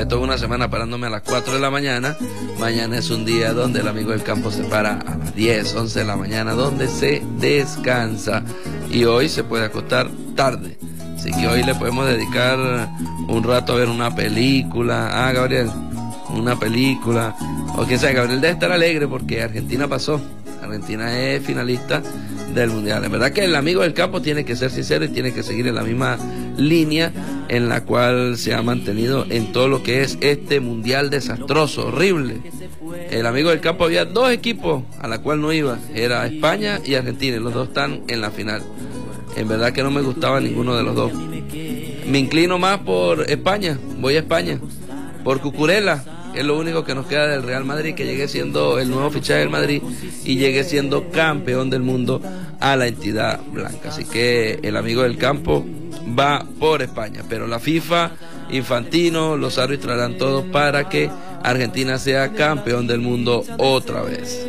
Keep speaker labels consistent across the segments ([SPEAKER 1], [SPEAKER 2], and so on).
[SPEAKER 1] trabajé toda una semana parándome a las 4 de la mañana. Mañana es un día donde el amigo del campo se para a las 10, 11 de la mañana, donde se descansa. Y hoy se puede acostar tarde. Así que hoy le podemos dedicar un rato a ver una película. Ah, Gabriel, una película. O quién sabe, Gabriel debe estar alegre porque Argentina pasó. Argentina es finalista del Mundial. En verdad que el amigo del campo tiene que ser sincero y tiene que seguir en la misma línea en la cual se ha mantenido en todo lo que es este Mundial desastroso, horrible. El amigo del campo, había dos equipos a la cual no iba, era España y Argentina, y los dos están en la final. En verdad que no me gustaba ninguno de los dos. Me inclino más por España, voy a España, por Cucurella, que es lo único que nos queda del Real Madrid, que llegue siendo el nuevo fichaje del Madrid y llegue siendo campeón del mundo a la entidad blanca. Así que el amigo del campo va por España, pero la FIFA, Infantino, los árbitros harán todo para que Argentina sea campeón del mundo otra vez.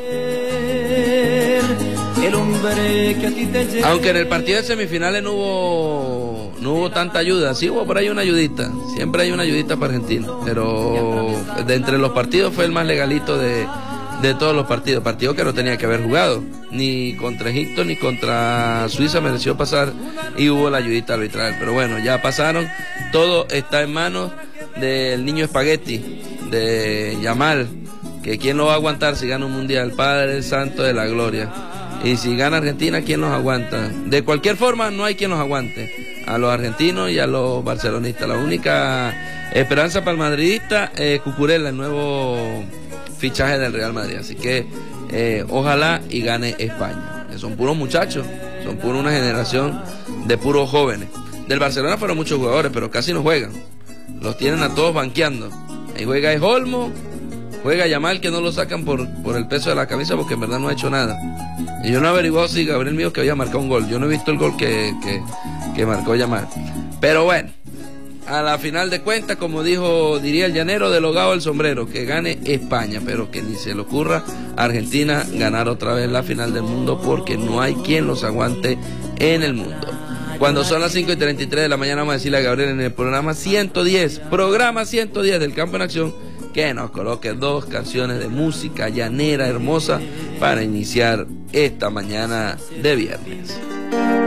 [SPEAKER 1] Aunque en el partido de semifinales no hubo tanta ayuda, sí hubo por ahí una ayudita, siempre hay una ayudita para Argentina, pero de entre los partidos fue el más legalito de todos los partidos que no tenía que haber jugado, ni contra Egipto ni contra Suiza mereció pasar y hubo la ayudita arbitral, pero bueno, ya pasaron, todo está en manos del niño espagueti, de Yamal, que quién lo va a aguantar si gana un mundial, Padre Santo de la Gloria. Y si gana Argentina, ¿quién los aguanta? De cualquier forma, no hay quien los aguante. A los argentinos y a los barcelonistas. La única esperanza para el madridista es Cucurella, el nuevo fichaje del Real Madrid. Así que ojalá y gane España. Son puros muchachos, son pura una generación de puros jóvenes. Del Barcelona fueron muchos jugadores, pero casi no juegan. Los tienen a todos banqueando. Ahí juega Olmo, juega Yamal, que no lo sacan por el peso de la camisa, porque en verdad no ha hecho nada. Y yo no he averiguado si Gabriel mío que había marcado un gol. Yo no he visto el gol que marcó Yamal. Pero bueno, a la final de cuentas, como diría el llanero, del hogado el sombrero, que gane España, pero que ni se le ocurra a Argentina ganar otra vez la final del mundo, porque no hay quien los aguante en el mundo. Cuando son las 5:33 de la mañana, vamos a decirle a Gabriel en el programa 110 del Campo en Acción, que nos coloque dos canciones de música llanera hermosa para iniciar esta mañana de viernes.